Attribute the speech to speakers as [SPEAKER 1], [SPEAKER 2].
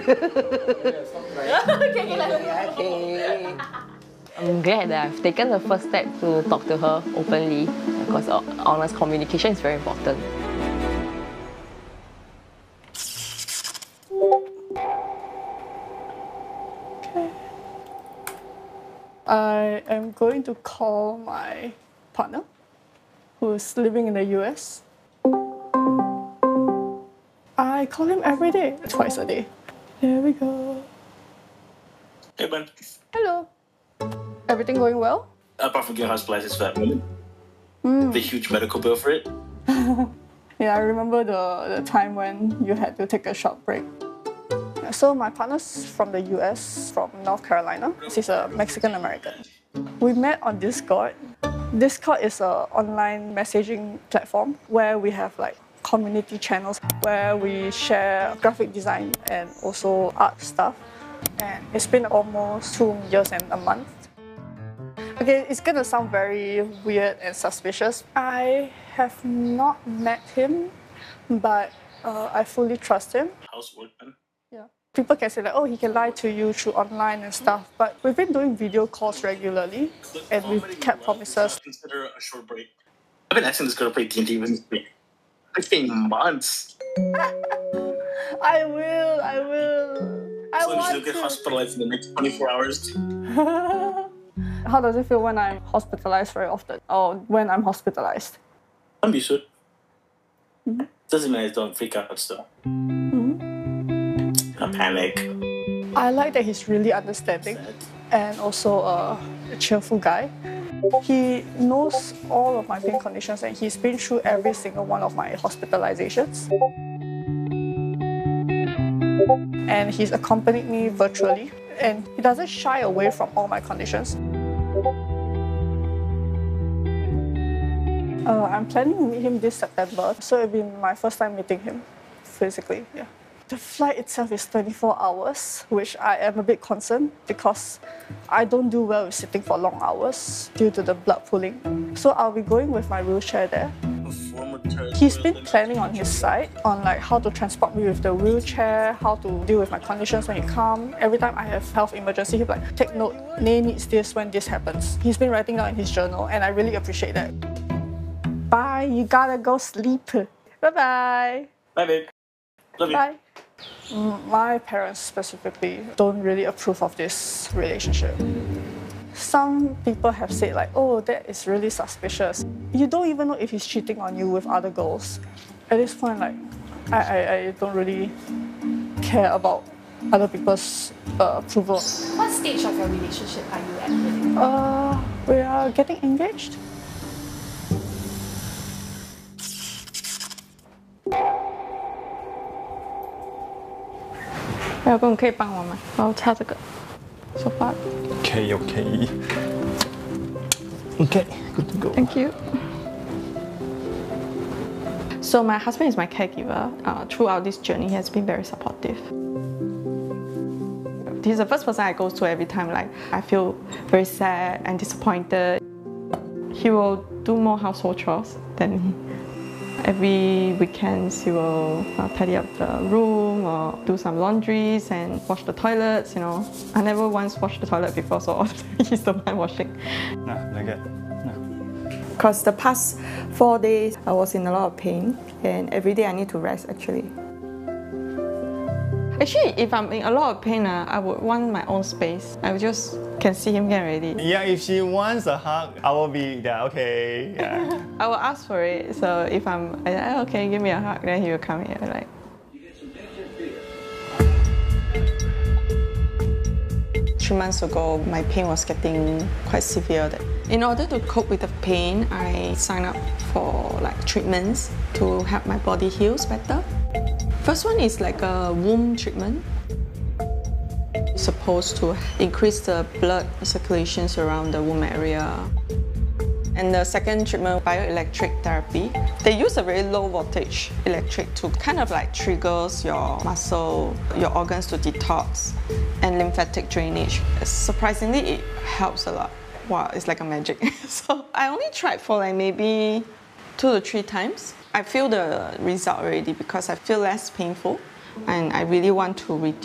[SPEAKER 1] Okay. I'm glad that I've taken the first step to talk to her openly because honest communication is very important.
[SPEAKER 2] Okay. I am going to call my partner who's living in the US. I call him every day, twice a day. Here we go.
[SPEAKER 3] Hey, man.
[SPEAKER 2] Hello. Everything going well?
[SPEAKER 3] Apart from getting hospitalized for that moment. The huge medical bill for it.
[SPEAKER 2] Yeah, I remember the time when you had to take a short break. So my partner's from the US, from North Carolina. She's a Mexican American. We met on Discord. Discord is an online messaging platform where we have like community channels where we share graphic design and also art stuff. And it's been almost 2 years and a month. Okay, it's gonna sound very weird and suspicious. I have not met him, but I fully trust him.
[SPEAKER 3] Housework, man.
[SPEAKER 2] Yeah. People can say like, oh, he can lie to you through online and stuff, but we've been doing video calls regularly, and we've kept promises.
[SPEAKER 3] Consider a short break. I've been asking this girl to play D&D with me. It's been months.
[SPEAKER 2] I will. I
[SPEAKER 3] So
[SPEAKER 2] want
[SPEAKER 3] she'll get
[SPEAKER 2] to.
[SPEAKER 3] hospitalized in the next 24 hours.
[SPEAKER 2] How does it feel when I'm hospitalized very often, or when I'm hospitalized?
[SPEAKER 3] I'm used to it. Doesn't mean I don't freak out still. I panic.
[SPEAKER 2] I like that he's really understanding and also a cheerful guy. He knows all of my pain conditions and he's been through every single one of my hospitalizations. And he's accompanied me virtually and he doesn't shy away from all my conditions. I'm planning to meet him this September, so it'll be my first time meeting him physically. Yeah. The flight itself is 24 hours, which I am a bit concerned because I don't do well with sitting for long hours due to the blood pooling. So I'll be going with my wheelchair there. He's been planning on his side on like how to transport me with the wheelchair, how to deal with my conditions when he comes. Every time I have health emergency, he'll be like, take note, Nay needs this when this happens. He's been writing down in his journal and I really appreciate that. Bye, you gotta go sleep. Bye-bye.
[SPEAKER 3] Bye, babe. Love you.
[SPEAKER 2] Bye. My parents specifically don't really approve of this relationship. Some people have said like, oh, that is really suspicious. You don't even know if he's cheating on you with other girls. At this point, like, I don't really care about other people's approval.
[SPEAKER 4] What stage of your relationship are you at with him?
[SPEAKER 2] We are getting engaged.
[SPEAKER 1] Good to go.
[SPEAKER 2] Thank you.
[SPEAKER 1] So my husband is my caregiver. Throughout this journey, he has been very supportive. He's the first person I go to every time like I feel very sad and disappointed. He will do more household chores than me. Every weekend, he will tidy up the room or do some laundries and wash the toilets, you know. I never once washed the toilet before, so all the time he's the one washing.
[SPEAKER 5] No, like that. No.
[SPEAKER 1] Because the past 4 days, I was in a lot of pain and every day I need to rest actually. Actually, if I'm in a lot of pain, I would want my own space. I just can see him get ready.
[SPEAKER 5] Yeah, if she wants a hug, I will be there, okay. Yeah.
[SPEAKER 1] I will ask for it. So if I'm like, okay, give me a hug, then he will come here. Like. Three months ago, my pain was getting quite severe. In order to cope with the pain, I signed up for like treatments to help my body heal better. First one is like a womb treatment. It's supposed to increase the blood circulations around the womb area. And the second treatment, bioelectric therapy. They use a very low voltage electric to kind of like triggers your muscle, your organs to detox and lymphatic drainage. Surprisingly, it helps a lot. Wow, it's like a magic. So I only tried for like maybe 2 to 3 times. I feel the result already because I feel less painful and I really want to reduce